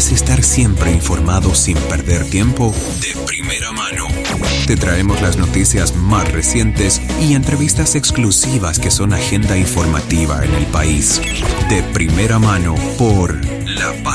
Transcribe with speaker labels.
Speaker 1: ¿Quieres estar siempre informado sin perder tiempo? De primera mano. Te traemos las noticias más recientes y entrevistas exclusivas que son agenda informativa en el país. De primera mano por La Paz.